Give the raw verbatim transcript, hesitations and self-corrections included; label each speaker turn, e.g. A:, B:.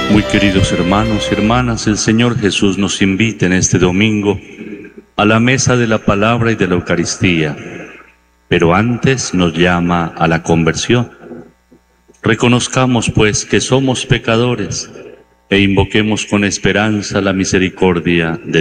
A: Muy queridos hermanos y hermanas, el Señor Jesús nos invita en este domingo a la mesa de la palabra y de la Eucaristía, pero antes nos llama a la conversión. Reconozcamos pues que somos pecadores e invoquemos con esperanza la misericordia de